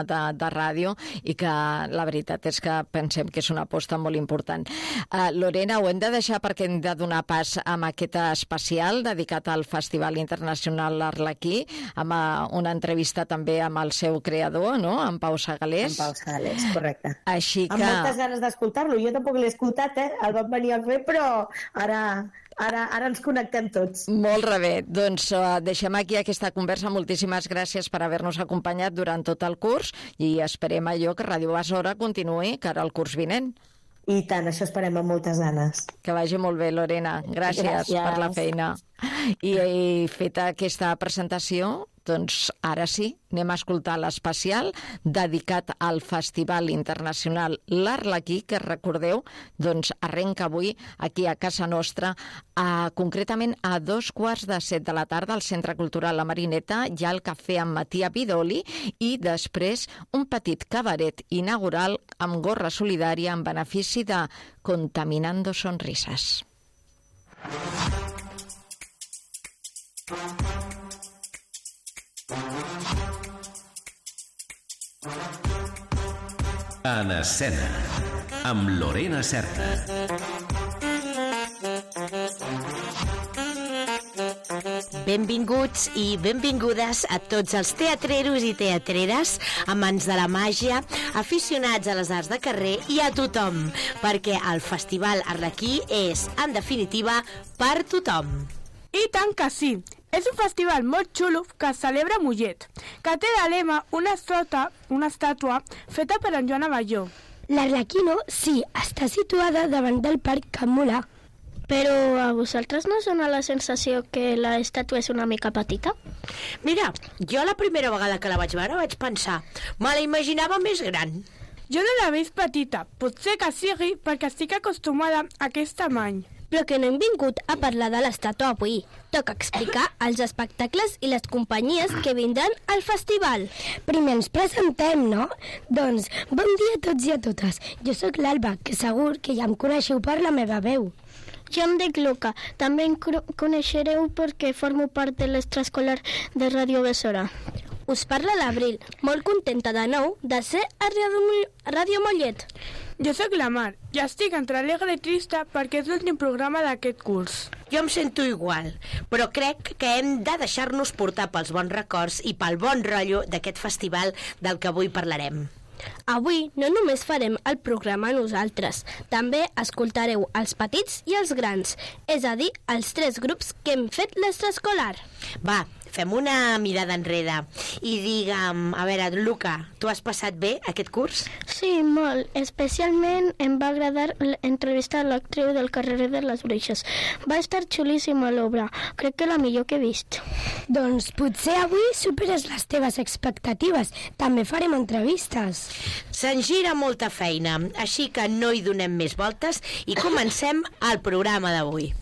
de ràdio i que la veritat és que pensem que és una aposta molt important. Lorena, ho hem de deixar perquè hem de donar pas amb aquest especial dedicat al Festival Internacional Arlequí, amb una entrevista també amb el seu creador, no?, en Pau Segalés. En Pau Segalés, correcte. Així que... Amb moltes ganes d'escoltar-lo. Jo tampoc l'he escoltat, el vam venir a fer, però ara ens connectem tots. Molt bé. Doncs deixem aquí aquesta conversa. Moltíssimes gràcies per haver-nos acompanyat durant tot el curs i esperem allò que Ràdio Besora continuï cara al curs vinent. I tant, això esperem amb moltes ganes. Que vagi molt bé, Lorena. Gràcies per la feina. I feta aquesta presentació, doncs ara sí, anem a escoltar l'especial dedicat al Festival Internacional L'Arlequí, que recordeu, doncs arrenca avui aquí a casa nostra, concretament a 2:15 de la tarda al Centre Cultural La Marineta. Hi ha el cafè amb Matia Vidoli i després un petit cabaret inaugural amb gorra solidària en benefici de Contaminando Sonrisas. En escena, amb Lorena Cerca. Benvinguts i benvingudes a tots els teatreros i teatreres, amants de la màgia, aficionats a les arts de carrer i a tothom, perquè el Festival Arlequí és, en definitiva, per tothom. I tant que sí! És un festival molt xulo que es celebra a Mollet, que té de lema una estàtua feta per en Joan Abelló. L'Arlequino, sí, està situada davant del Parc Can Molà. Però a vosaltres no us dona la sensació que l'estàtua és una mica petita? Mira, jo la primera vegada que la vaig veure vaig pensar, me la imaginava més gran. Jo no l'he vist petita, potser que sigui perquè estic acostumada a aquest tamany. Però que no hem vingut a parlar de l'estàtua avui. Toca explicar els espectacles i les companyies que vindran al festival. Primer ens presentem, no? Doncs, bon dia a tots i a totes. Jo sóc l'Alba, que segur que ja em coneixeu per la meva veu. Jo em dic Luca. També em coneixereu perquè formo part de l'extraescolar de Ràdio Besora. Us parla l'Abril, molt contenta de nou de ser a Ràdio Mollet. Jo sóc la Mar i estic entre alegre i trista perquè és l'últim programa d'aquest curs. Jo em sento igual, però crec que hem de deixar-nos portar pels bons records i pel bon rotllo d'aquest festival del que avui parlarem. Avui no només farem el programa nosaltres, també escoltareu els petits i els grans, és a dir, els 3 grups que hem fet l'extraescolar. Va, fem una mirada enrere i digue'm, a veure, Luca, tu has passat bé aquest curs? Sí, molt. Especialment em va agradar entrevistar l'actriu del carrer de les Bruixes. Va estar xulíssima l'obra. Crec que la millor que he vist. Doncs potser avui superes les teves expectatives. També farem entrevistes. Se'n gira molta feina, així que no hi donem més voltes i comencem el programa d'avui.